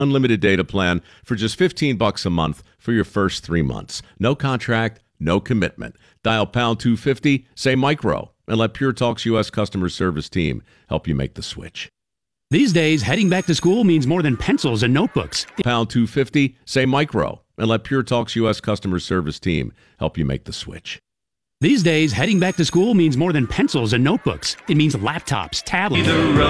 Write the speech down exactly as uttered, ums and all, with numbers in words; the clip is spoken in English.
unlimited data plan for just fifteen bucks a month for your first three months. No contract, no commitment. Dial pound two fifty, say micro, and let Pure Talk's U S customer service team help you make the switch. These days, heading back to school means more than pencils and notebooks. Pound two fifty, say micro, and let Pure Talk's U S customer service team help you make the switch. These days, heading back to school means more than pencils and notebooks. It means laptops, tablets.